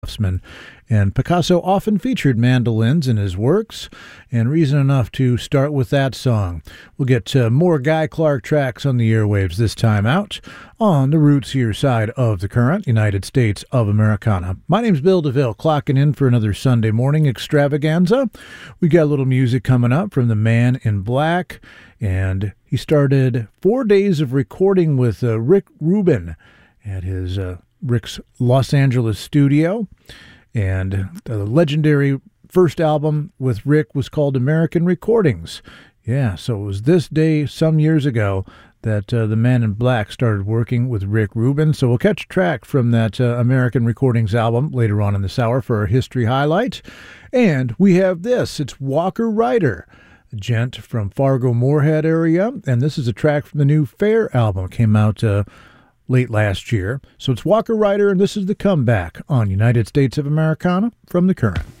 craftsman, and Picasso often featured mandolins in his works, and reason enough to start with that song. We'll get more Guy Clark tracks on the airwaves this time out on the Roots Here side of the current United States of Americana. My name's Bill DeVille, clocking in for another Sunday morning extravaganza. We got a little music coming up from the Man in Black, and he started 4 days of recording with Rick Rubin at his Rick's Los Angeles studio, and the legendary first album with Rick was called American Recordings. Yeah, so it was this day some years ago that the Man in Black started working with Rick Rubin. So we'll catch a track from that American Recordings album later on in this hour for our history highlight. And we have this. It's Walker Ryder, a gent from Fargo Moorhead area, and this is a track from the new Fair album. It came out late last year. So it's Walker Ryder, and this is The Comeback on United States of Americana from The Current.